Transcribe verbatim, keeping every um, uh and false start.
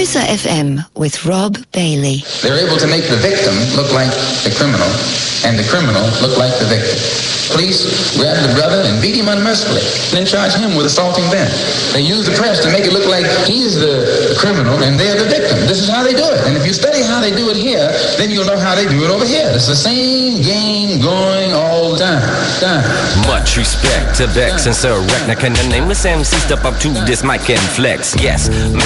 Cruiser F M with Rob Bailey. They're able to make the victim look like the criminal and the criminal look like the victim. Police grab the brother and beat him unmercifully, then charge him with assaulting them. They use the press to make it look like he's the, the criminal and they're the victim. This is how they do it. And if you study how they do it here, then you'll know how they do it over here. It's the same game going all the time. time. Much respect to Bex and Sir Reckner. Can the nameless M C step up to this mic and flex? Yes.